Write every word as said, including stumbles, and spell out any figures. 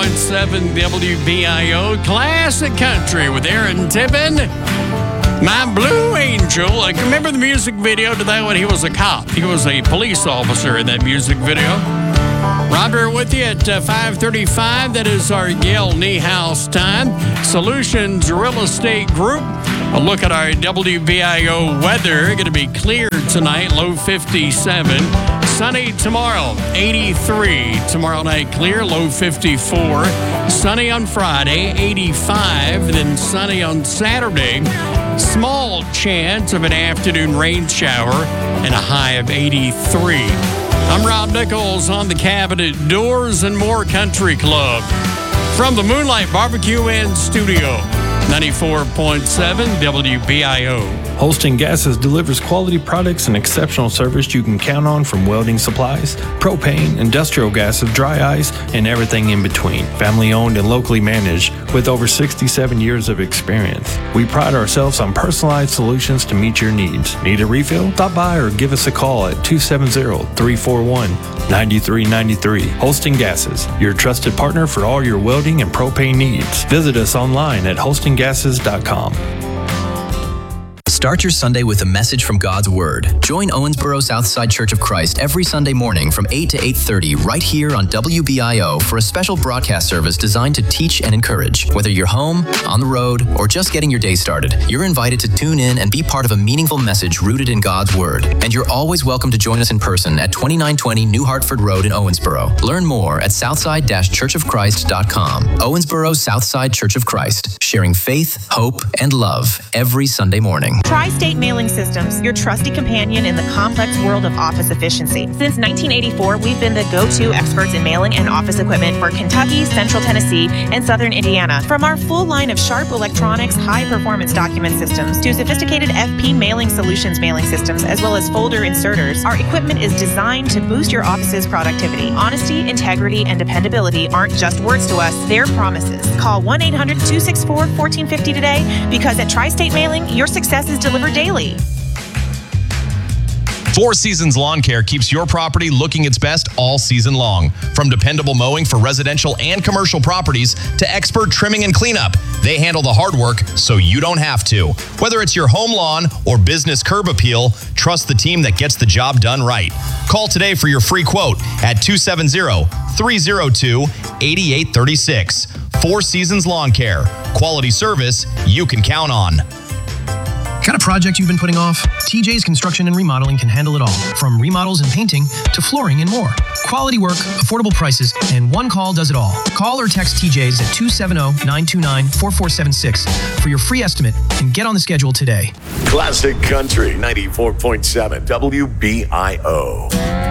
point seven W B I O. Classic Country with Aaron Tippin. My Blue Angel. I can remember the music video to that one. He was a cop. He was a police officer in that music video. Roger with you at uh, five thirty-five. That is our Gail Niehaus time. Solutions Real Estate Group. A look at our W B I O weather. Going to be clear tonight, low fifty-seven. Sunny tomorrow, eighty-three. Tomorrow night clear, low fifty-four. Sunny on Friday, eighty-five. Then sunny on Saturday. Small chance of an afternoon rain shower and a high of eighty-three. I'm Rob Nichols on the Cabinet Doors and More Country Club. From the Moonlight Barbecue and Studio, ninety-four point seven W B I O. Holston Gases delivers quality products and exceptional service you can count on, from welding supplies, propane, industrial gases, dry ice, and everything in between. Family owned and locally managed with over sixty-seven years of experience. We pride ourselves on personalized solutions to meet your needs. Need a refill? Stop by or give us a call at two seven zero, three four one, nine three nine three. Holston Gases, your trusted partner for all your welding and propane needs. Visit us online at holston gases dot com. Start your Sunday with a message from God's Word. Join Owensboro Southside Church of Christ every Sunday morning from eight to eight thirty right here on W B I O for a special broadcast service designed to teach and encourage. Whether you're home, on the road, or just getting your day started, you're invited to tune in and be part of a meaningful message rooted in God's Word. And you're always welcome to join us in person at twenty-nine twenty New Hartford Road in Owensboro. Learn more at southside dash church of christ dot com. Owensboro Southside Church of Christ, sharing faith, hope, and love every Sunday morning. Tri-State Mailing Systems, your trusty companion in the complex world of office efficiency. Since nineteen eighty-four, we've been the go-to experts in mailing and office equipment for Kentucky, Central Tennessee, and Southern Indiana. From our full line of sharp electronics, high-performance document systems, to sophisticated F P Mailing Solutions mailing systems, as well as folder inserters, our equipment is designed to boost your office's productivity. Honesty, integrity, and dependability aren't just words to us, they're promises. Call one eight hundred, two six four, one four five zero today, because at Tri-State Mailing, your success is delivered daily. Four Seasons Lawn Care keeps your property looking its best all season long. From dependable mowing for residential and commercial properties to expert trimming and cleanup, they handle the hard work so you don't have to. Whether it's your home lawn or business curb appeal, trust the team that gets the job done right. Call today for your free quote at two seven zero, three zero two, eight eight three six. Four Seasons Lawn Care. Quality service you can count on. Got a project you've been putting off? T J's Construction and Remodeling can handle it all, from remodels and painting to flooring and more. Quality work, affordable prices, and one call does it all. Call or text T J's at two seven zero, nine two nine, four four seven six for your free estimate and get on the schedule today. Classic Country ninety-four point seven W B I O.